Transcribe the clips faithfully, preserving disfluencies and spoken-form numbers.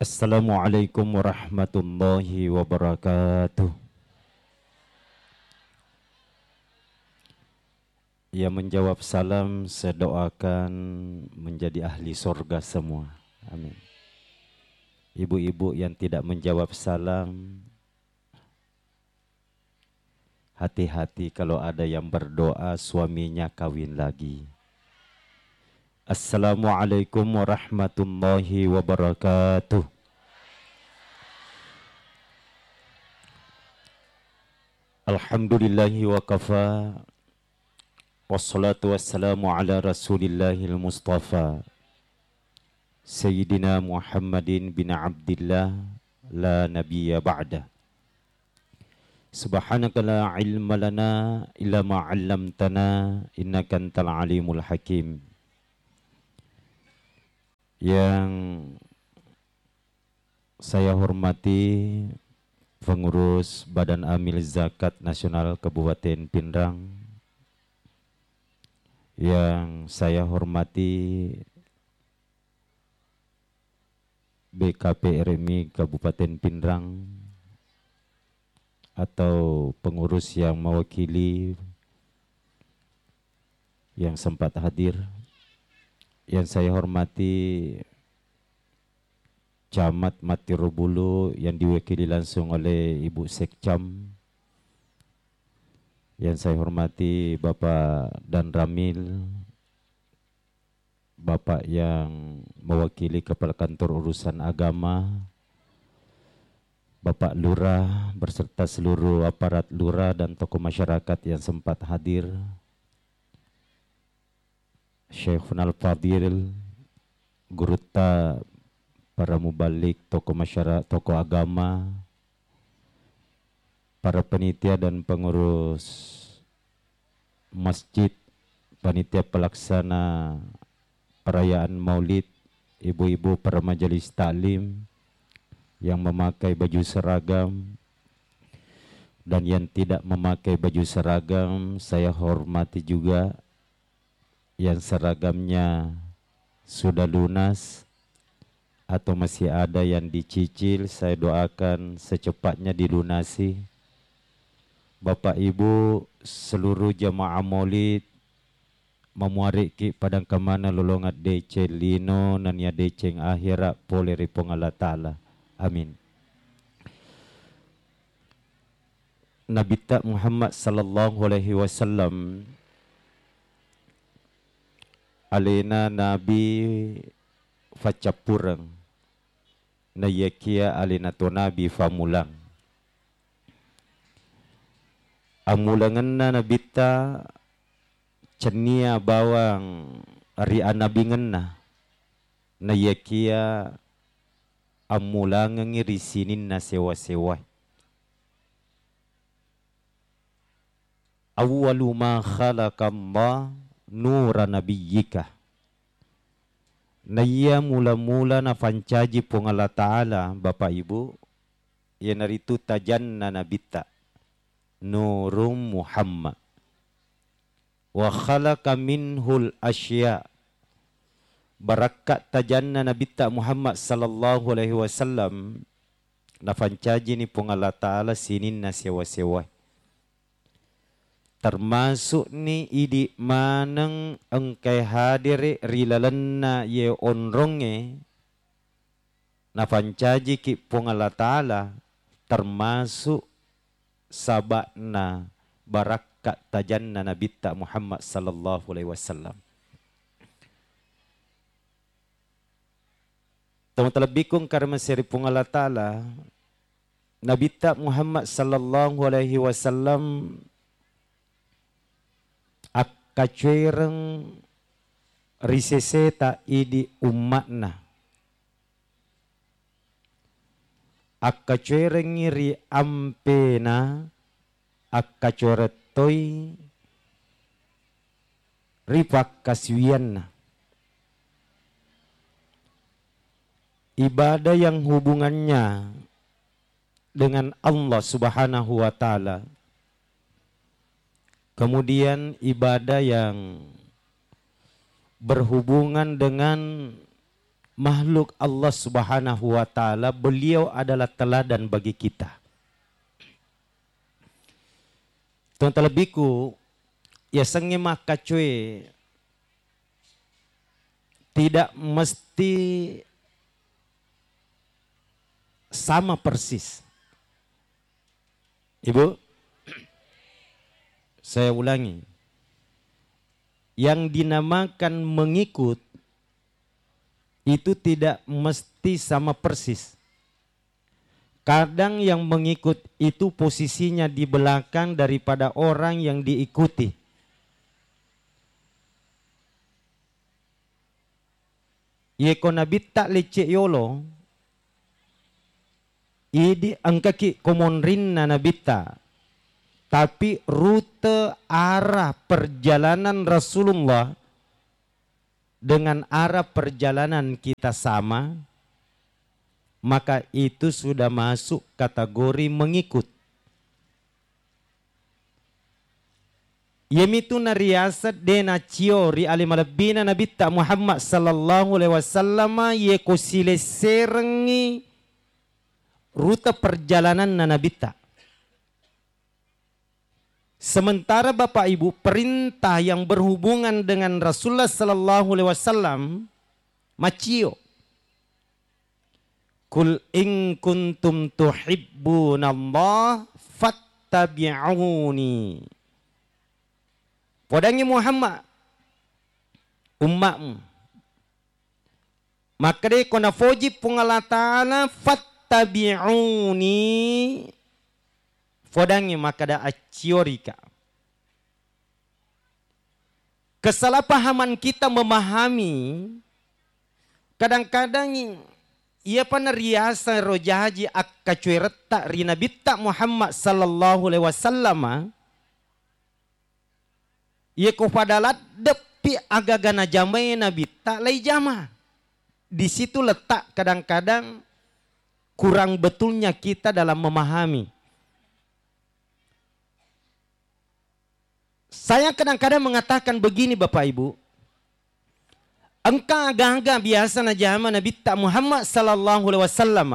Assalamualaikum warahmatullahi wabarakatuh. Yang menjawab salam saya doakan menjadi ahli surga semua. Amin. Ibu-ibu yang tidak menjawab salam, hati-hati kalau ada yang berdoa suaminya kawin lagi. Assalamualaikum warahmatullahi wabarakatuh. Alhamdulillahi wa kafa. Wassalatu wassalamu ala rasulillahil mustafa Sayyidina Muhammadin bin Abdillah la nabiyya ba'dah. Subhanaka la ilma lana illa ma 'allamtana innaka antal alimul hakim. Yang saya hormati pengurus Badan Amil Zakat Nasional Kabupaten Pindrang, yang saya hormati B K P R M I Kabupaten Pindrang atau pengurus yang mewakili yang sempat hadir, yang saya hormati Camat Matirobulu yang diwakili langsung oleh Ibu Sekcam, yang saya hormati Bapak Dan Ramil, Bapak yang mewakili Kepala Kantor Urusan Agama, Bapak Lurah berserta seluruh aparat Lurah dan tokoh masyarakat yang sempat hadir, Syekhun Al-Fadil, Gurutta, para mubalik, tokoh masyarakat, tokoh agama, para panitia dan pengurus masjid, panitia pelaksana perayaan Maulid, ibu-ibu para majelis taklim yang memakai baju seragam dan yang tidak memakai baju seragam, saya hormati juga. Yang seragamnya sudah lunas atau masih ada yang dicicil, saya doakan secepatnya dilunasi. Bapak Ibu seluruh jamaah Maulid memuariki padang kemana lolongat dece lino nanya deceng akhirat pole ripong Allah Ta'ala. Amin. Nabi tak Muhammad sallallahu alaihi wasallam alena nabi facapurang na yakia alena to nabi famulang. Amulangan na nabita cenia bawang ari anabingan na na yakia amulangan ngirisinin na sewa-sewa. Awwalu ma khalaqallah nura nabiyyika. Na iya mula-mula na fancaji pong Allah Ta'ala, Bapak Ibu, ya naritu tajan na nabita nurum Muhammad wa khalaqa minhul asya. Barakat tajanna nabita Muhammad sallallahu alaihi wasallam na fancaji ni pong Allah Ta'ala sinin na sewa-sewa. Termasuk ni idi manang engkai hadiri rilalan na ye onronge na fancaji ki pong Allah Ta'ala, termasuk sabakna barakat tajanna nabita Muhammad sallallahu alaihi wasallam. Tama talabikong karma seri pong Allah Ta'ala, nabita Muhammad sallallahu alaihi wasallam akacuireng riseseta idi umatna. Akacuireng ngiri ampena akacuretoi ripak kaswianna. Ibadah yang hubungannya dengan Allah Subhanahu wa Ta'ala. Kemudian ibadah yang berhubungan dengan makhluk Allah Subhanahu wa taala, beliau adalah teladan bagi kita. Tuan terlebihku, ya sengi maka cuy, tidak mesti sama persis. Ibu, saya ulangi, yang dinamakan mengikut itu tidak mesti sama persis. Kadang yang mengikut itu posisinya di belakang daripada orang yang diikuti. Yeko nabi tak lecek yolo, idi angkaki komonrin na nabita, tapi rute arah perjalanan Rasulullah dengan arah perjalanan kita sama, maka itu sudah masuk kategori mengikut. Yemitu nariasat dena ciori alimalabina nabita Muhammad sallallahu alaihi wasallam ye kosile serengi rute perjalanan na nabita. Sementara Bapak Ibu, perintah yang berhubungan dengan Rasulullah sallallahu alaihi wasallam macio. Kul in kuntum tuhibbunallah fattabi'uni. Podangi Muhammad umatmu. Maka dia kena foji pungala ta'ala fattabi'uni. Podangi maka da aciorika. Kesalahpahaman kita memahami kadang-kadang ia pana riasa rojaji akka cuireta rina bitta Muhammad sallallahu alaihi wasallam. Ia ko padalat depi agagana jamai nabi tak lai jama. Di situ letak kadang-kadang kurang betulnya kita dalam memahami. Saya kadang-kadang mengatakan begini Bapak Ibu. Engkau agak-agak biasa na jama Nabi tak Muhammad sallallahu alaihi wasallam.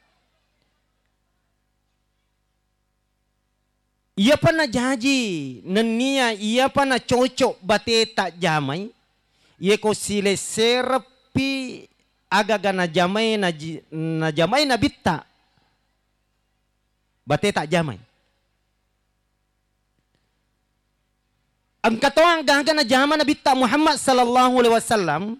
Ia pana jaji nenia ia pana cocok bate tak jamai. Ia ko sile serepi agak-agak na jamai na, na jamai Nabi tak bate tak jamai. Engkau tahu agak-agak na jama Nabi tak Muhammad sallallahu alaihi wasallam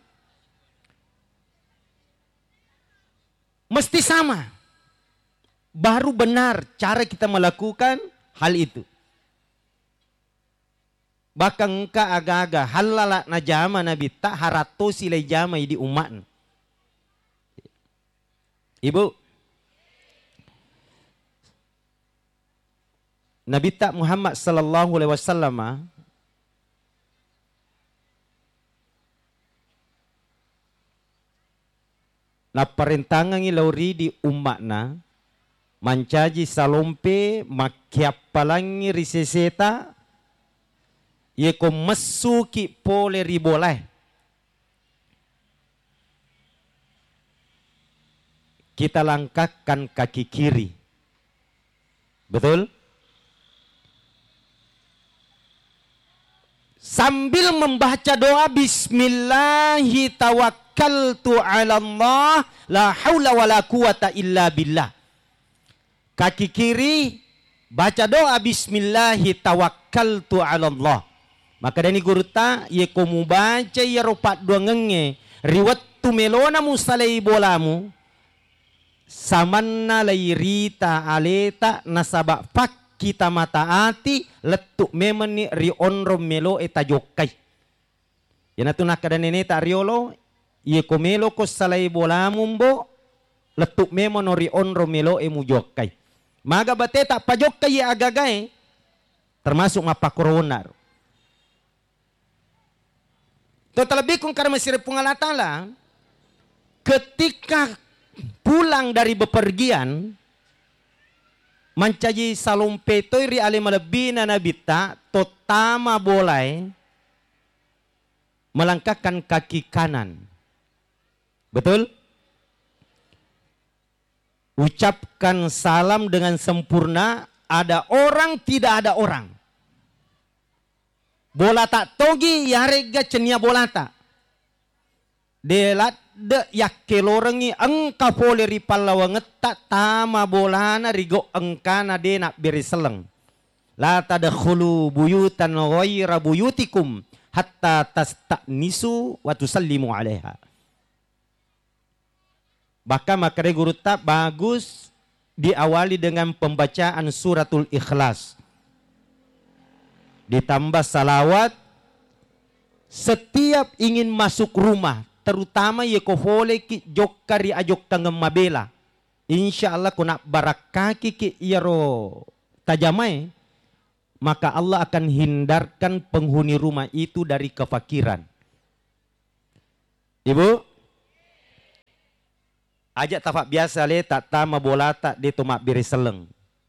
mesti sama. Baru benar cara kita melakukan hal itu. Bahkan engkau agak-agak halala na jama Nabi tak harato silai jama di umat. Ibu, Nabi tak Muhammad sallallahu alaihi wasallam na perintangan ilauri di umatna mancaji salompe makiapalangi riseseta ye ko masuki pole ribolai kita langkahkan kaki kiri. Betul? Sambil membaca doa bismillahi tawakkaltu ala Allah la haula wala quwata illa billah. Kaki kiri baca doa bismillahi tawakkaltu ala Allah. Maka dani guru ta ye komu baca ya ropat dua ngenge riwat tu melona musalai bolamu samanna lai rita aleta nasaba fak kita mata ati letuk memeni ri onro melo eta jokai. Yana tu nakada nene ta riolo ye ko melo ko salai bolamumbo letuk memeno ri onro melo e mu jokai. Maga bate tak pajokai ye agagai termasuk mapakoronar. To terlebih kung karena masih pungalatala ketika pulang dari bepergian mancaji salumpetoy ri alimalabina nabita totama bolai melangkahkan kaki kanan. Betul? Ucapkan salam dengan sempurna, ada orang tidak ada orang. Bola tak togi ya rega cenia bola tak. Delat de yakke lorengi engka pole ripalawa ngetak tama bolana rigo engkana de nak beri seleng. La tadkhulu buyutan ghaira buyutikum hatta tastanisu wa tusallimu alaiha. Bahkan makanya guru tak bagus diawali dengan pembacaan suratul Ikhlas. Ditambah salawat setiap ingin masuk rumah, terutama ye ko hole ki jokkari ajok tangem mabela. Insyaallah ko nak barakaki ki iyaro tajamai, maka Allah akan hindarkan penghuni rumah itu dari kefakiran. Ibu, ajak tafak biasa le tak tama bola tak de tomak biri seleng.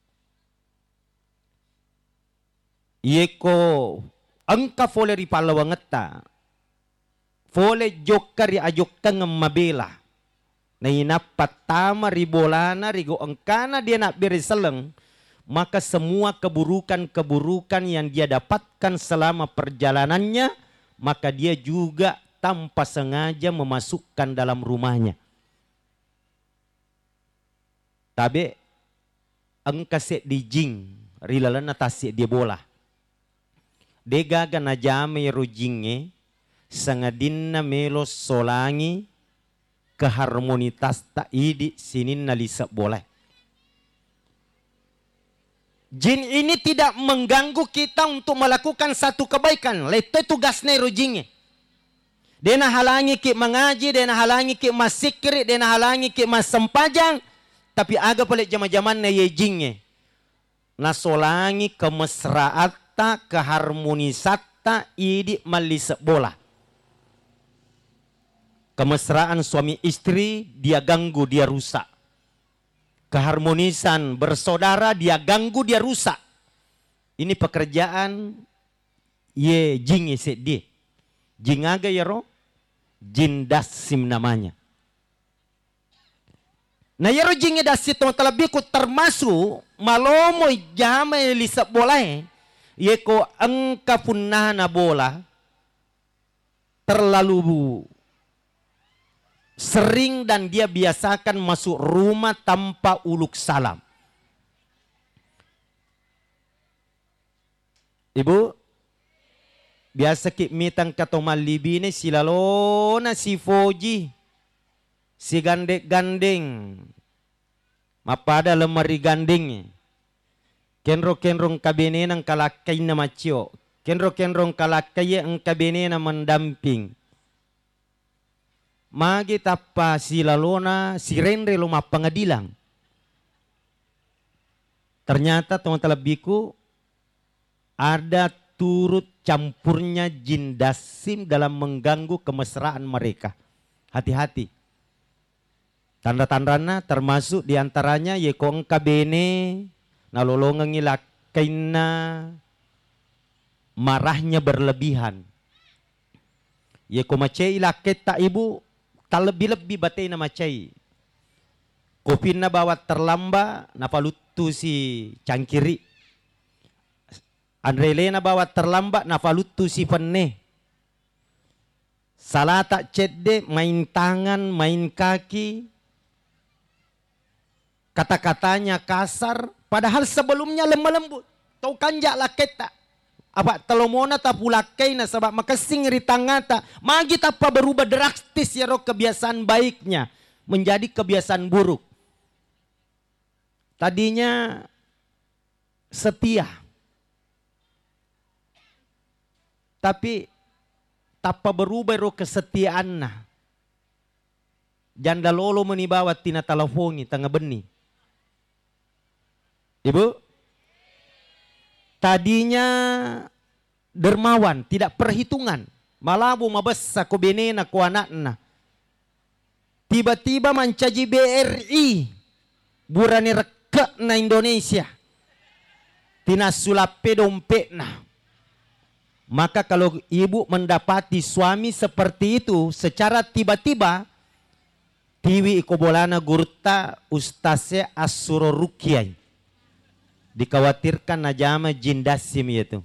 Yeko angka fole ri palawa ngeta. Fole jokkari ajok tangem mabela. Na inapat tama ri bolana rigo angkana dia nak biri seleng. Maka semua keburukan-keburukan yang dia dapatkan selama perjalanannya, maka dia juga tanpa sengaja memasukkan dalam rumahnya. Tabe engka set di jing rilalana tasik dia bola. Dega gana jame rojinge sangadinna melo solangi keharmonitas tak idi sinin nalisa boleh. Jin ini tidak mengganggu kita untuk melakukan satu kebaikan. Itu tugasnya rojinge. Dia nak halangi ki mengaji, dia nak halangi ki mas sikri, dia nak halangi ki mas sempajang. Tapi agak pelik zaman-zaman na ye jinge. Nasolangi kemesraata, keharmonisata, idi malisa bola. Kemesraan suami istri, dia ganggu, dia rusak. Keharmonisan bersaudara, dia ganggu, dia rusak. Ini pekerjaan ye jinge sedih. Jingaga ya roh, jin dasim namanya. Nah ya roh jinge dasim terlebih ku termasuk malomo jama lisa boleh. Ye ko engka punana bola terlalu sering dan dia biasakan masuk rumah tanpa uluk salam. Ibu, biasa ki mitang katomal libine silalona si foji, si gandek-gandeng, mapada lemari gandeng. Kenro-kenrong kabene ng kalakay na macio, kenro-kenrong kalakay ang kabene na mendamping. Magi tapa si lalona si renre loma pengadilan. Ternyata teman telebiku ada turut campurnya jin dasim dalam mengganggu kemesraan mereka. Hati-hati. Tanda-tandanya termasuk diantaranya yekong kabene nalolongang ilakaina marahnya berlebihan. Yeko macai ilaket tak ibu tak lebih-lebih batai na macai. Kopi na bawa terlamba na palutu si cangkiri. Andrele na bawa terlambat na palutu si penne. Salah tak cedde main tangan, main kaki. Kata-katanya kasar. Padahal sebelumnya lemah lembut. Tau kanjak laket tak. Apa telomona tak pulakai na sebab makasing ritangata. Magi tapa berubah drastis ya roh kebiasaan baiknya. Menjadi kebiasaan buruk. Tadinya setia. Tapi tapa berubah roh kesetiaan na. Janda lolo menibawat tina telepongi tengah beni. Ibu, tadinya dermawan, tidak perhitungan. Malabu mabessa ko benena ko anakna. Tiba-tiba mencaji B R I. Burani rekek na Indonesia. Tina sulape dompetna. Maka kalau ibu mendapati suami seperti itu secara tiba-tiba, tiwi iko bolana gurta ustase asuro rukyai. Dikhawatirkan najama jin dasim itu.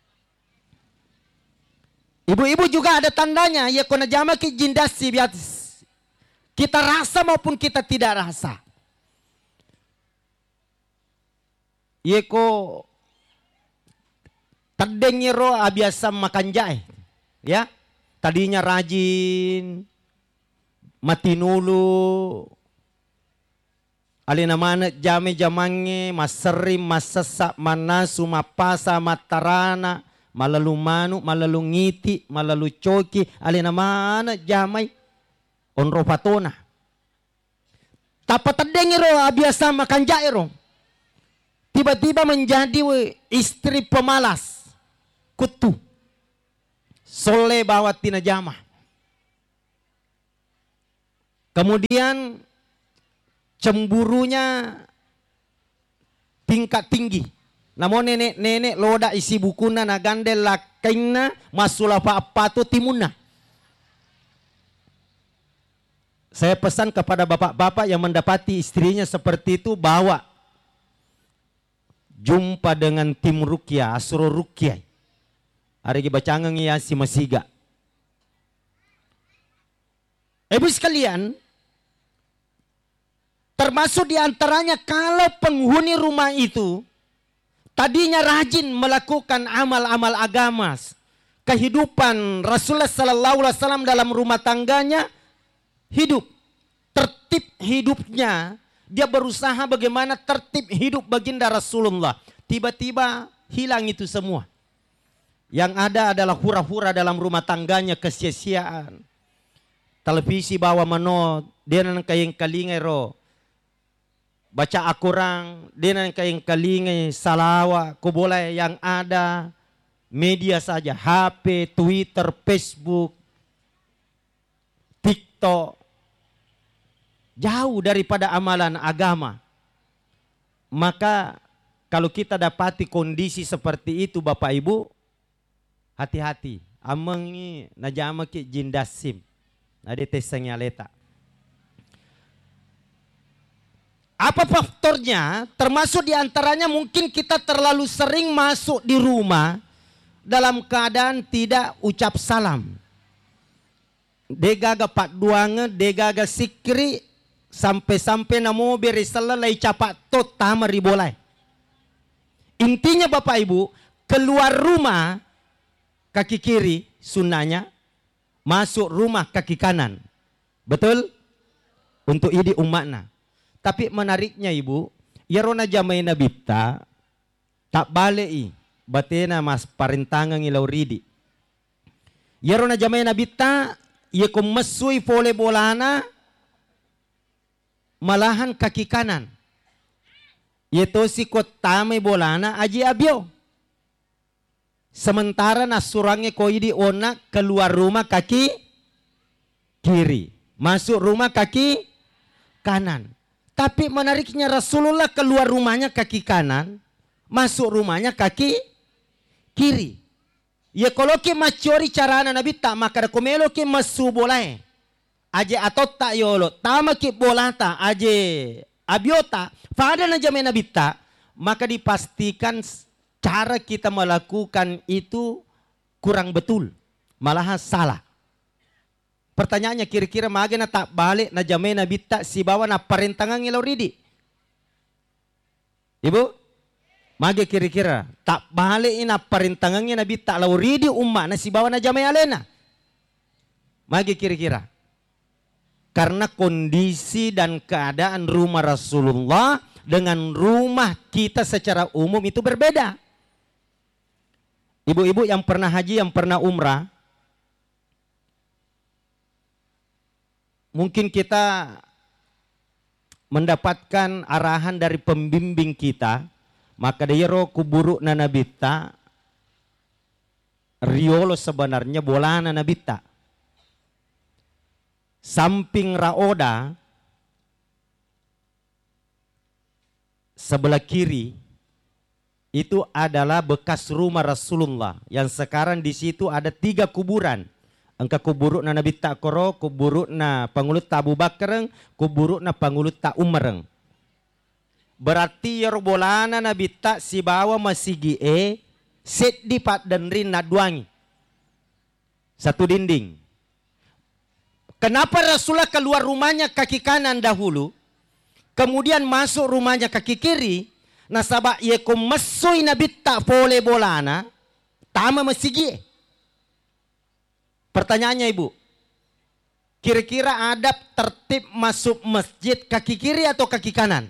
Ibu-ibu juga ada tandanya, ya kona jama ki jin dasim ya. Kita rasa maupun kita tidak rasa. Yeko tadengiro abiasa makan jahe, ya. Tadinya rajin, mati nulu, alina mana jame jamange, maserim, masesak, manasu, mapasa, matarana, malalu manu, malalu ngiti, malalu coki, alina mana jamai, onro patona. Tapa tadengiro abiasa makan jahe ro. Tiba-tiba menjadi we, istri pemalas, kutu, soleh bawa tina jama. Kemudian cemburunya tingkat tinggi. Namun nenek-nenek loda isi bukuna nagandel lakaina masula apa-apa tu timuna. Saya pesan kepada bapak-bapak yang mendapati istrinya seperti itu, bawa jumpa dengan tim rukyah, asro rukyah. Hari bacangang ya si masiga. Ibu sekalian, termasuk diantaranya kalau penghuni rumah itu tadinya rajin melakukan amal-amal agama, kehidupan Rasulullah Sallallahu Alaihi Wasallam dalam rumah tangganya hidup, tertib hidupnya. Dia berusaha bagaimana tertib hidup baginda Rasulullah. Tiba-tiba hilang itu semua. Yang ada adalah hura-hura dalam rumah tangganya, kesia-siaan. Televisi bawa mano, dia nang kayang kalingai ro. Baca Al-Quran, dia nang kayang kalingai salawa, kuboleh yang ada. Media saja, H P, Twitter, Facebook, TikTok. Jauh daripada amalan agama. Maka kalau kita dapati kondisi seperti itu Bapak Ibu, hati-hati. Amang ni najama ki jin dasim. Ada tesangnya leta. Apa faktornya? Termasuk diantaranya mungkin kita terlalu sering masuk di rumah dalam keadaan tidak ucap salam. Degaga pak duanga, degaga sikri, sampai-sampai namo berisala lai capak tot tama ribolai. Intinya Bapak Ibu, keluar rumah kaki kiri sunnahnya, masuk rumah kaki kanan. Betul? Untuk idi umatna. Tapi menariknya Ibu, yarona jamai nabita tak balei batena mas parintangan ilau ridi. Yarona jamai nabita ia kum mesui vole bolana malahan kaki kanan. Yaitu si kotame bolana aji abio. Sementara nasurange koidi ona keluar rumah kaki kiri. Masuk rumah kaki kanan. Tapi menariknya Rasulullah keluar rumahnya kaki kanan. Masuk rumahnya kaki kiri. Ya kalau ke macori carana Nabi tak maka komelo ke masu boleh. Aje atau tak yolo, tama ki bolata, aje abiota, pada najame nabita, maka dipastikan cara kita melakukan itu kurang betul, malah salah. Pertanyaannya kira-kira magana tak balik najame nabita si bawa na parentangan ngilau ridi. Ibu, mage kira-kira tak balik ina parentangannya nabita lau ridi umma na si bawa najame alena. Mage kira-kira. Karena kondisi dan keadaan rumah Rasulullah dengan rumah kita secara umum itu berbeda. Ibu-ibu yang pernah haji, yang pernah umrah, mungkin kita mendapatkan arahan dari pembimbing kita, maka dia roh kuburu nanabita, riolo sebenarnya bolana nabita. Samping raoda sebelah kiri itu adalah bekas rumah Rasulullah yang sekarang di situ ada tiga kuburan. Engka kuburuk na Nabi tak koro, kuburuk na pangulut ta Abu Bakar, kuburuk na pangulut ta Umar. Berarti yorbolana Nabi tak si bawa masigi e, set dipat dan rin na duangi. Satu dinding. Kenapa Rasulullah keluar rumahnya kaki kanan dahulu, kemudian masuk rumahnya kaki kiri? Nasabak ye ko masui Nabi tak boleh bolana, tama masigi. Pertanyaannya ibu, kira-kira adab tertib masuk masjid kaki kiri atau kaki kanan?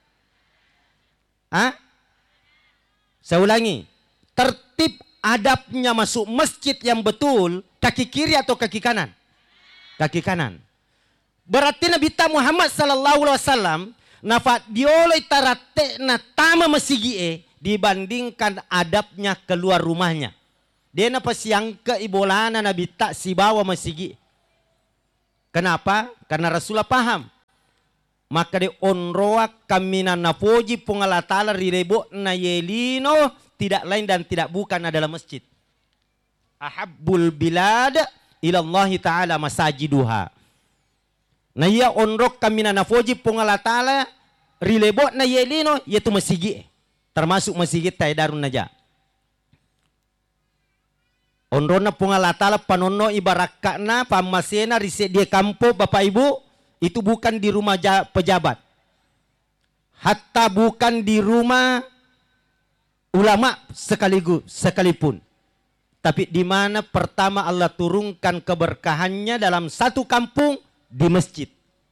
Hah? Saya ulangi, tertib adabnya masuk masjid yang betul kaki kiri atau kaki kanan? Kaki kanan. Berarti Nabi Muhammad sallallahu alaihi wasallam nafat dioloi tarate na tama masigi e dibandingkan adabnya keluar rumahnya. Dia napa siang ke ibolana Nabi tak si bawa masigi. Kenapa? Karena Rasulullah paham. Maka di onroak kamina nafoji pungalatala rirebo na yelino tidak lain dan tidak bukan adalah masjid. Ahabbul bilad ilallahi ta'ala masajiduha. Na iya onrok kamina nafoji pungalatala rilebo na yelino yaitu masigi. Termasuk masigi taidarun naja. Onrona pungalatala panono ibarakana pamasena riset dia kampo Bapak Ibu. Itu bukan di rumah pejabat. Hatta bukan di rumah ulama sekaligus sekalipun. Tapi di mana pertama Allah turunkan keberkahannya dalam satu kampung di masjid.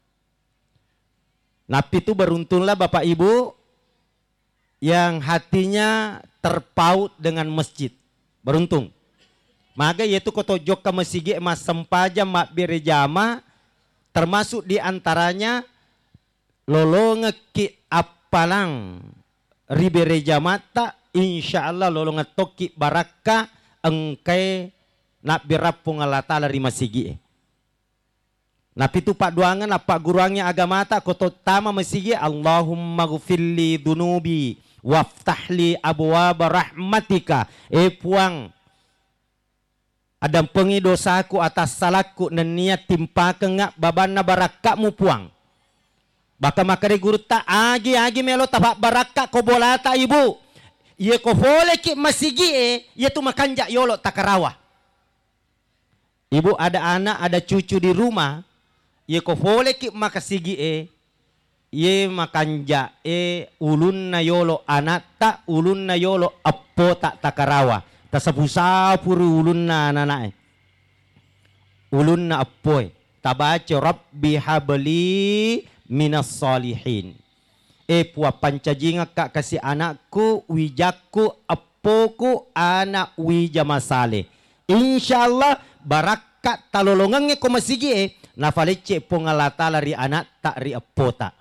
Nabi itu beruntunglah Bapak Ibu yang hatinya terpaut dengan masjid. Beruntung. Maka yaitu koto joka masjid mas sempaja mak birejama. Termasuk diantaranya lolonge ki apalang ribereja mata insya Allah lolonge toki baraka engkai nak birapung Allah ta'ala rima sigi. Napi tu pak duangan apa guruangnya agama ta koto tama masigi Allahumma gufilli dunubi waftahli abwaba rahmatika. E puang Adam pengi dosaku atas salahku dan niat timpa kengak babana barakakmu puang. Baka makari guru tak agi-agi melo tapak barakak ko bolata ibu. Ye ko boleh ki masigi e, ye tu makanjak yolo takarawa. Ibu ada anak, ada cucu di rumah, ye ko boleh ki makasigi e, ye makanjak e ulun na yolo anak tak ulun na yolo apo tak takarawa. Tasapu-sapu ulun na nanay. Ulun na apoy. Tabaco Rabbi habli minas salihin. E puwa pancajinga ka kasi anakku, wijakku, apoku, anak wija masale. Insyaallah barakat talolongannya ko masigi e, nafalice pongalatala ri anak tak ri apota.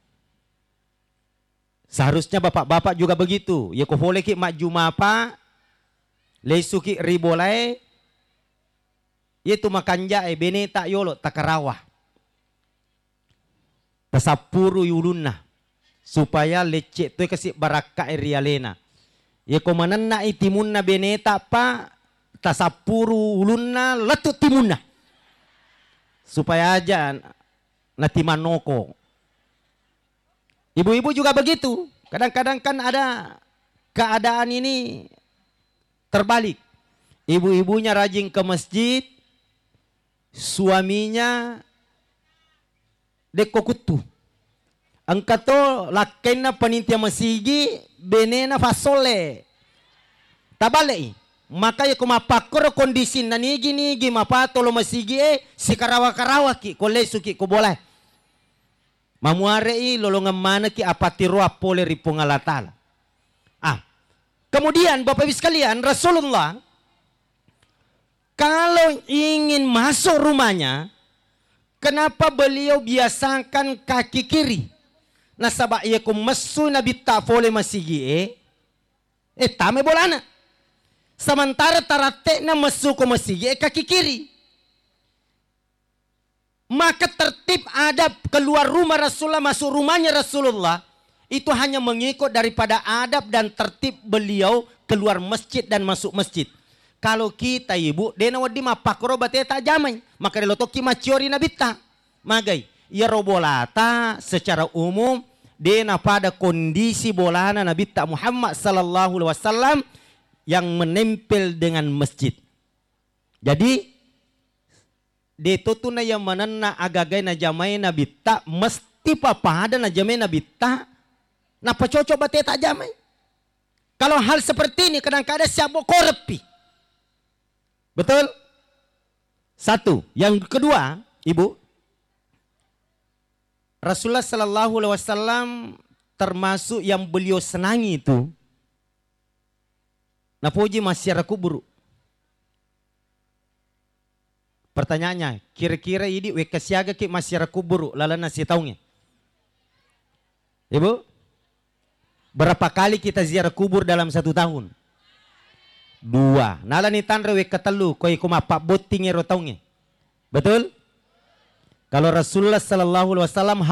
Seharusnya bapak-bapak juga begitu. Ya ko boleh ki mak jumapa lesuki ribolai yaitu makanja e beneta yolo takarawah tasapuru yulunna supaya lecek tu kasih baraka e rialena ye komananna itimunna beneta pa tasapuru ulunna letut timunna supaya aja natimanoko. Ibu-ibu juga begitu. Kadang-kadang kan ada keadaan ini terbalik. Ibu-ibunya rajin ke masjid, suaminya dekokutu. Angkato lakena panitia masigi benena fasole. Tabale. Maka ya kumapakor kondisi nanigi nigi mapatolo masigi e sikarawa-karawa ki kolesu ki ko boleh. Mamuare i lolongan mana ki apatiro apole ripungalatala. Ah. Kemudian Bapak Ibu sekalian, Rasulullah kalau ingin masuk rumahnya, kenapa beliau biasakan kaki kiri? Nasabak yakum masu Nabi tak boleh masigi e, eh tame bolana. Sementara taratekna masu ko masigi e kaki kiri. Maka tertib adab keluar rumah Rasulullah masuk rumahnya Rasulullah itu hanya mengikut daripada adab dan tertib beliau keluar masjid dan masuk masjid. kalau kita ibu dena wadi mapakro bate tak jamai maka delotoki maciori nabita magai ya robolata secara umum dena pada kondisi bolana nabita Muhammad sallallahu alaihi wasallam yang menempel dengan masjid. Jadi detotuna yang manana agagai na jamai nabita mesti papada na jamai nabita na pacocok bate tak jamai. Kalau hal seperti ini kadang-kadang siapa korepi. Betul? Satu. Yang kedua, Ibu, Rasulullah sallallahu alaihi wasallam termasuk yang beliau senangi itu napuji masyarakat kubur. Pertanyaannya, kira-kira ini wekasiaga ki masyarakat kubur lalana si tahunya. Ibu? Berapa kali kita ziarah kubur dalam satu tahun? Dua. Nala ni tanre we ketelu koi kuma pak boting ero taunge. Betul? Kalau Rasulullah sallallahu alaihi wasallam